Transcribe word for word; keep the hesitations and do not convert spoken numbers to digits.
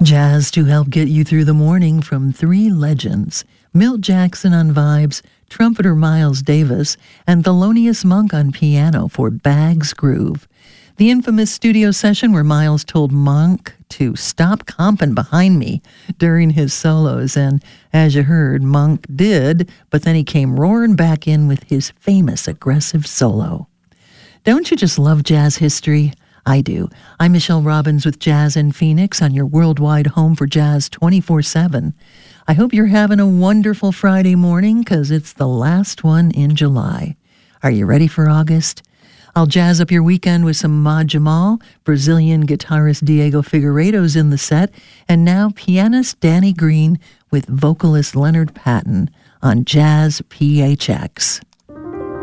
Jazz to help get you through the morning from three legends: Milt Jackson on vibes, trumpeter Miles Davis, and Thelonious Monk on piano for Bag's Groove. The infamous studio session where Miles told Monk to stop comping behind me during his solos, and as you heard, Monk did, but then he came roaring back in with his famous aggressive solo. Don't you just love jazz history? I do. I'm Michelle Robbins with Jazz in Phoenix on your worldwide home for jazz twenty-four seven. I hope you're having a wonderful Friday morning because it's the last one in July. Are you ready for August? I'll jazz up your weekend with some Mod Jamal, Brazilian guitarist Diego Figueiredo's in the set, and now pianist Danny Green with vocalist Leonard Patton on Jazz P H X.